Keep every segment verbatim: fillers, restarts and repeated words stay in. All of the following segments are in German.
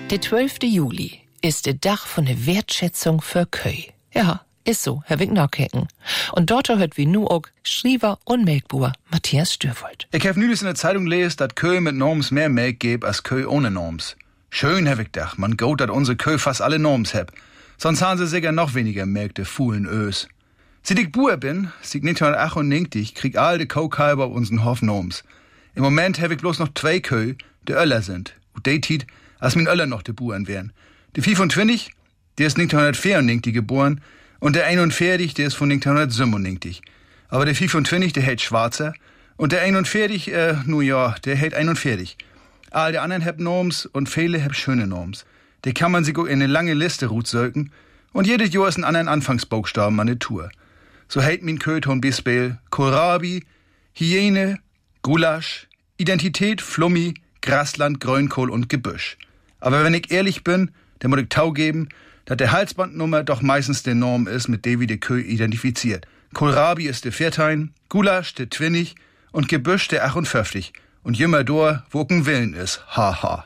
Der zwölfte Juli ist der Tag von der Wertschätzung für Köi. Ja, ist so, Herr Winknaukecken. Und dort hört wie nu auch Schriever und Melkbuhr Matthias Stürvold. Ich hab nüdels in der Zeitung gelesen, dass Köi mit Norms mehr Melk gäb als Köi ohne Norms. Schön, hab ich gedacht, man gut, dass unsere Köi fast alle Norms heb. Sonst haben sie sicher noch weniger Melk, de Fuhlen Ös. Seit ich Buhr bin, seit neunzehnhundertachtundneunzig, krieg all de Kaukalber auf unseren Hof Norms. Im Moment hab ich bloß noch zwei Köi, de Öller sind. Und de Tiet, als min Öller noch de Buhren wären. De fünfundzwanzig, der ist neunzehnhundertvierundneunzig geboren, und der einundvierzig, der ist von neunzehnhundertsiebenundneunzig. Aber der fünfundzwanzig, der hält Schwarzer, und der einundvierzig, äh, nu ja, der hält einundvierzig. All die anderen hab Norms und viele hab schöne Norms. Die kann man sich auch in eine lange Liste rutsöken, und jedes Jahr ist ein anderen Anfangsbuchstaben an der Tour. So hält min Köton Bispel, Kohlrabi, Hyäne, Gulasch, Identität, Flummi, Grasland, Grünkohl und Gebüsch. Aber wenn ich ehrlich bin, dann muss ich Tau geben, dass der Halsbandnummer doch meistens der Norm ist, mit der wie de Köi identifiziert. Kohlrabi ist der viertein, Gulasch der twinnig und Gebüsch der achtundfünfzig. Und jümmer dor, wo kein Willen is, haha.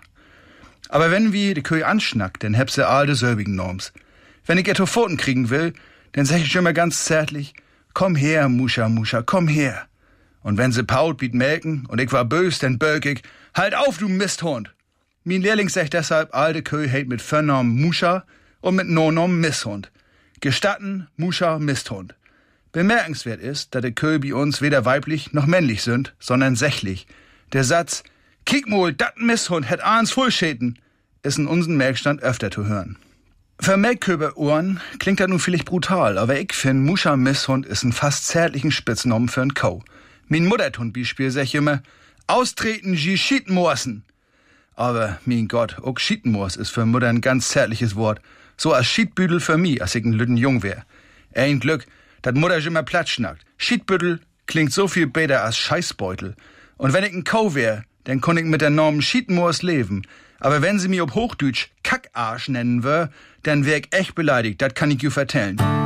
Aber wenn wie de Köi anschnackt, dann heb's ja all de selbigen Norms. Wenn ich etto Pfoten kriegen will, dann sag ich immer ganz zärtlich, komm her, Muscha, Muscha, komm her. Und wenn sie Paul biet melken und ich war bös, dann bölk ich, halt auf, du Misthund. Min Lehrling sagt deshalb, all de Köi hält mit Vernorm Muscha und mit No-Norm Misshund. Gestatten, Muscha, Misthund. Bemerkenswert ist, dass de Köi bei uns weder weiblich noch männlich sind, sondern sächlich. Der Satz, kick mol, dat Misshund het ahns Fullschäden, ist in unseren Melkstand öfter zu hören. Für Melkköber-Ohren klingt das nun vielleicht brutal, aber ich find, Muscha Misshund ist ein fast zärtlichen Spitznamen für ein Kau. Min Muttertund-Beispiel sag ich immer, austreten, ji Schiedmorsen. Aber, mein Gott, auch Schiedmors ist für Mutter ein ganz zärtliches Wort. So als Schiedbüdel für mi, als ich ein lütten Jung wär. Ein Glück, dat Mutter immer platt schnackt. Schiedbüdel klingt so viel besser als Scheißbeutel. Und wenn ich ein Kau wär, dann konnt ich mit der Norm Schiedmors leben. Aber wenn sie mir ob Hochdeutsch Kackarsch nennen wär, dann wär ich echt beleidigt, dat kann ich you vertellen.